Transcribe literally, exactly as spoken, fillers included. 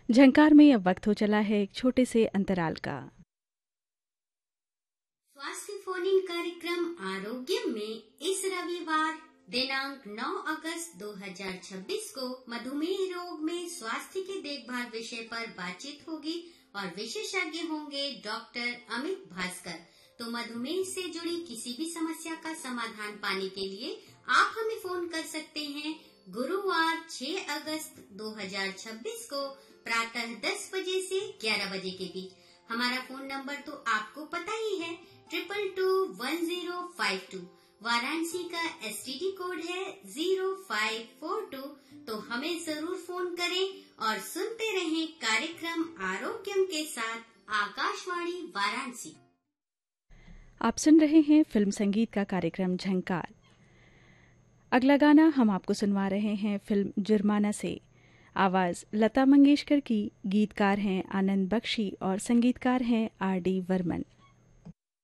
झंकार में अब वक्त हो चला है एक छोटे से अंतराल का। स्वास्थ्य फोन इन कार्यक्रम आरोग्य में इस रविवार दिनांक नौ अगस्त दो हज़ार छब्बीस को मधुमेह रोग में स्वास्थ्य की देखभाल विषय पर बातचीत होगी और विशेषज्ञ होंगे डॉक्टर अमित भास्कर। तो मधुमेह से जुड़ी किसी भी समस्या का समाधान पाने के लिए आप हमें फोन कर सकते हैं गुरुवार छह अगस्त दो हज़ार छब्बीस को प्रातः दस बजे से ग्यारह बजे के बीच। हमारा फोन नंबर तो आपको पता ही है, triple two one zero five to. Varanasi का एसटीडी कोड है जीरो फाइव फोर टू। तो हमें जरूर फोन करें और सुनते रहें कार्यक्रम आरोग्यम के साथ आकाशवाणी वाराणसी। आप सुन रहे हैं फिल्म संगीत का कार्यक्रम झंकार। अगला गाना हम आपको सुनवा रहे हैं फिल्म जुर्माना से। आवाज़ लता मंगेशकर की, गीतकार हैं आनंद बख्शी और संगीतकार हैं आर डी बर्मन।